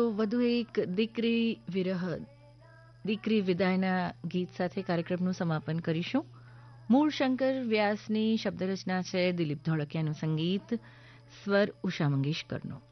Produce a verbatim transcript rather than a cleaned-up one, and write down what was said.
તો વધુ એક દીકરી વિરહ દીકરી વિદાયના ગીત સાથે કાર્યક્રમનું સમાપન કરીશું. મૂળ શંકર વ્યાસની શબ્દરચના છે, દિલીપ ધોળકિયાનું સંગીત, સ્વર ઉષા મંગેશકરનો.